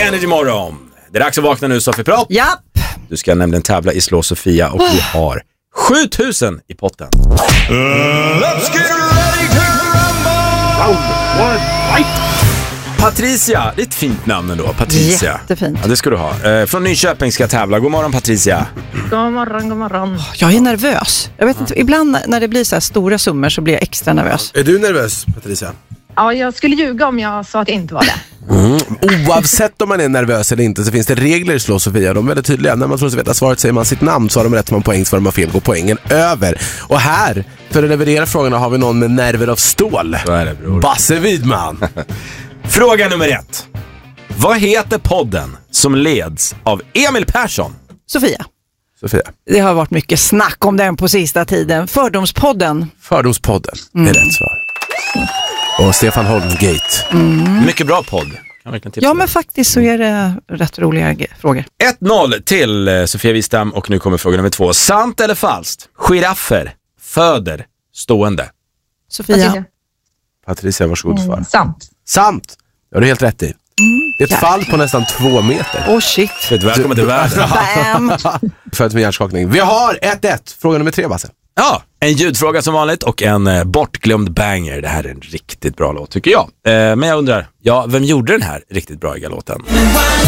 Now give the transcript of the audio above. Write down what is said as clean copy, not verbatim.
Energy morgon. Det är dags att vakna nu, Sofie Propp. Japp. Du ska nämligen tävla i Slå Sofia och vi har 7000 i potten. Let's get ready to rumble! Patricia, det är ett fint namn ändå, Patricia. Jättefint. Ja, det ska du ha. Från Nyköping ska jag tävla. God morgon, Patricia. God morgon, god morgon. Jag är nervös. Jag vet inte, ibland när det blir så här stora summor så blir jag extra nervös. Är du nervös, Patricia? Ja, jag skulle ljuga om jag sa att jag inte var det. Oavsett om man är nervös eller inte så finns det regler i Slå Sofia. De är väldigt tydliga. När man tror sig veta svaret säger man sitt namn, så har de rätt man poäng, så har de fel, går poängen över. Och här, för att leverera frågorna, har vi någon med nerver av stål. Så är det, bror. Basse Widman. Fråga nummer 1. Vad heter podden som leds av Emil Persson? Sofia, Sofia. det har varit mycket snack om den på sista tiden. Fördomspodden. Fördomspodden är rätt svar. Och Stefan Holmgate. Mycket bra podd. Kan verkligen tipsa Ja, om men det. faktiskt så är det rätt roliga frågor. 1-0 till Sofia Wistam och nu kommer fråga nummer 2. Sant eller falskt? Giraffer föder stående. Sofia. Patricia, varsågod för. Sant. Sant. Det har du helt rätt i. Det är ett fall på nästan 2 meter. Oh shit. Välkommen till världen. Bam. Född med hjärnskakning. Vi har 1-1. Fråga nummer 3, Basse. Ja, en ljudfråga som vanligt och en bortglömd banger. Det här är en riktigt bra låt tycker jag. Men jag undrar, vem gjorde den här riktigt bra låten?